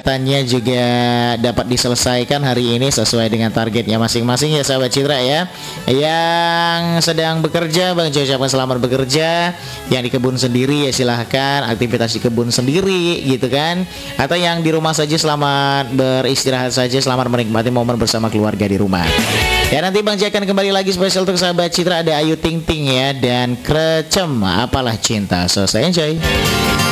kegiatannya juga dapat diselesaikan hari ini sesuai dengan targetnya masing-masing ya sahabat Citra ya. Yang sedang bekerja Bang Jo ucapkan selamat bekerja. Yang di kebun sendiri ya silahkan aktivitas di kebun sendiri gitu kan. Atau yang di rumah saja selamat beristirahat saja, selamat menikmati momen bersama keluarga di rumah. Ya nanti Bang Jo akan kembali lagi spesial untuk sahabat Citra, ada Ayu Ting Ting ya dan Krecem Apalah Cinta. So, saya enjoy.